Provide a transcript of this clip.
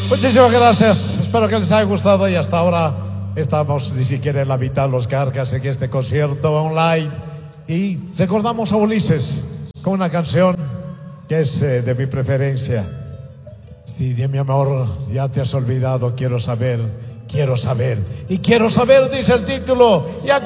Muchísimas gracias, espero que les haya gustado y hasta ahora estamos ni siquiera en la mitad de los cargas en este concierto online y recordamos a Ulises con una canción que es de mi preferencia. Si de mi amor ya te has olvidado, quiero saber y quiero saber, dice el título. Y aquí